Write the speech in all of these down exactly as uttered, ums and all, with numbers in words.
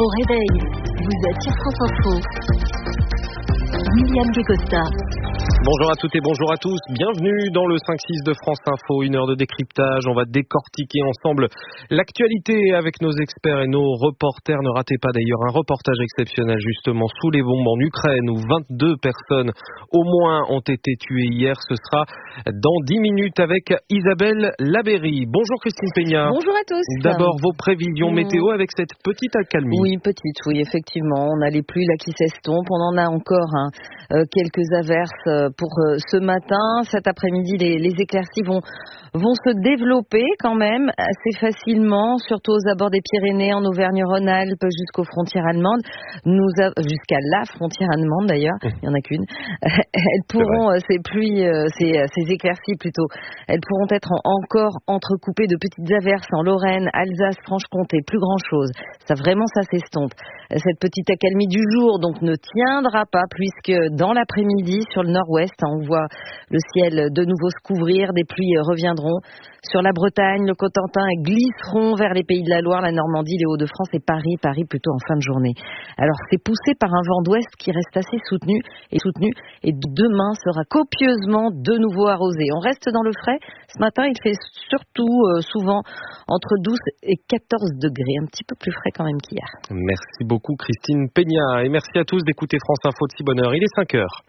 Bon réveil, vous êtes sur France Info. William Guécosta. Bonjour à toutes et bonjour à tous, bienvenue dans le cinq six de France Info, une heure de décryptage, on va décortiquer ensemble l'actualité avec nos experts et nos reporters. Ne ratez pas d'ailleurs un reportage exceptionnel justement sous les bombes en Ukraine où vingt-deux personnes au moins ont été tuées hier. Ce sera dans dix minutes avec Isabelle Labéry. Bonjour Christine Peña. Bonjour à tous. D'abord vos prévisions mmh. météo avec cette petite accalmie. Oui, petite, oui, effectivement. On a les pluies là qui s'estompent, on en a encore hein, euh, quelques averses euh, pour euh, ce matin. Cet après-midi, les, les éclaircies vont, vont se développer quand même assez facilement, surtout aux abords des Pyrénées, en Auvergne-Rhône-Alpes, jusqu'aux frontières allemandes. Nous a... Jusqu'à la frontière allemande d'ailleurs, il n'y en a qu'une. Elles pourront, ces pluies, euh, ces, ces éclaircies plutôt, elles pourront être en, encore entrecoupées de petites averses en Lorraine, Alsace, Franche-Comté, plus grand-chose. Ça vraiment, ça s'estompe. Cette petite accalmie du jour donc ne tiendra pas puisque dans l'après-midi sur le nord-ouest, on voit le ciel de nouveau se couvrir, des pluies reviendront sur la Bretagne, le Cotentin glisseront vers les pays de la Loire, la Normandie, les Hauts-de-France et Paris, Paris plutôt en fin de journée. Alors c'est poussé par un vent d'ouest qui reste assez soutenu et soutenu et demain sera copieusement de nouveau arrosé. On reste dans le frais. Ce matin, il fait surtout euh, souvent entre douze et quatorze degrés, un petit peu plus frais quand même qu'hier. Merci beaucoup Christine Peña et merci à tous d'écouter France Info de si bonne heure. Il est cinq heures.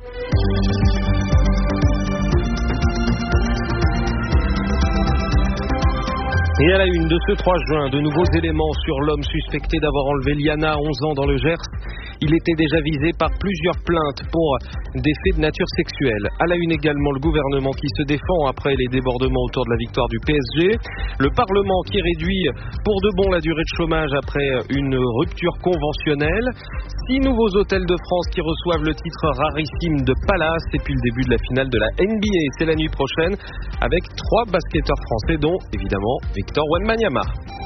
Et à la une de ce trois juin, de nouveaux éléments sur l'homme suspecté d'avoir enlevé Liana, onze ans, dans le Gers. Il était déjà visé par plusieurs plaintes pour des faits de nature sexuelle. À la une également, le gouvernement qui se défend après les débordements autour de la victoire du P S G. Le Parlement qui réduit pour de bon la durée de chômage après une rupture conventionnelle. Six nouveaux hôtels de France qui reçoivent le titre rarissime de Palace. Et puis le début de la finale de la N B A, c'est la nuit prochaine, avec trois basketteurs français, dont évidemment Victor Wembanyama.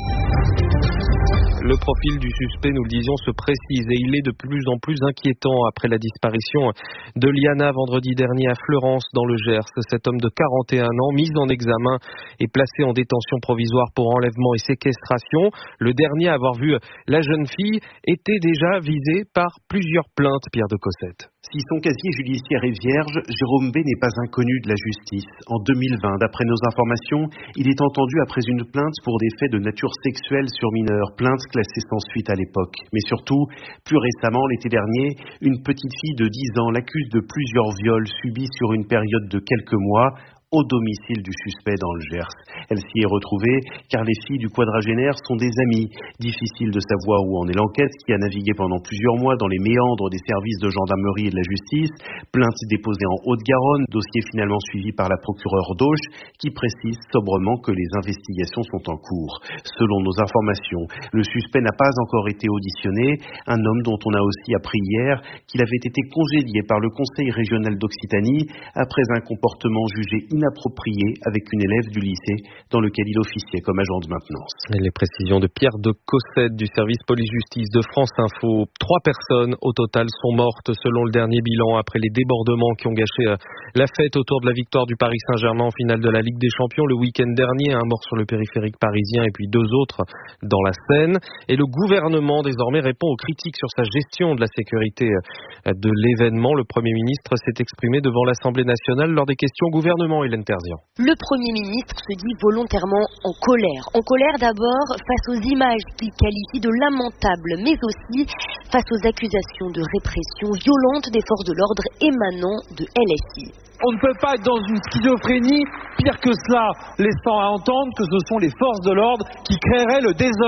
Le profil du suspect, nous le disions, se précise et il est de plus en plus inquiétant après la disparition de Liana vendredi dernier à Fleurance dans le Gers. Cet homme de quarante et un ans, mis en examen et placé en détention provisoire pour enlèvement et séquestration. Le dernier à avoir vu la jeune fille était déjà visé par plusieurs plaintes, Pierre de Cossette. Si son casier judiciaire est vierge, Jérôme B n'est pas inconnu de la justice. En deux mille vingt, d'après nos informations, il est entendu après une plainte pour des faits de nature sexuelle sur mineurs, plainte classée sans suite à l'époque. Mais surtout, plus récemment, l'été dernier, une petite fille de dix ans l'accuse de plusieurs viols subis sur une période de quelques mois au domicile du suspect dans le Gers. Elle s'y est retrouvée car les filles du quadragénaire sont des amies. Difficile de savoir où en est l'enquête qui a navigué pendant plusieurs mois dans les méandres des services de gendarmerie et de la justice. Plainte déposée en Haute-Garonne, dossier finalement suivi par la procureure d'Auch qui précise sobrement que les investigations sont en cours. Selon nos informations, le suspect n'a pas encore été auditionné, un homme dont on a aussi appris hier qu'il avait été congédié par le Conseil régional d'Occitanie après un comportement jugé inapproprié avec une élève du lycée dans lequel il officiait comme agent de maintenance. Et les précisions de Pierre de Cossette du service police-justice de France Info. Trois personnes au total sont mortes selon le dernier bilan après les débordements qui ont gâché la fête autour de la victoire du Paris Saint-Germain en finale de la Ligue des Champions le week-end dernier. Un mort sur le périphérique parisien et puis deux autres dans la Seine. Et le gouvernement désormais répond aux critiques sur sa gestion de la sécurité de l'événement. Le Premier ministre s'est exprimé devant l'Assemblée nationale lors des questions au gouvernement. Le Premier ministre se dit volontairement en colère. En colère d'abord face aux images qu'il qualifie de lamentables, mais aussi face aux accusations de répression violente des forces de l'ordre émanant de L F I. On ne peut pas être dans une schizophrénie, pire que cela, laissant à entendre que ce sont les forces de l'ordre qui créeraient le désordre.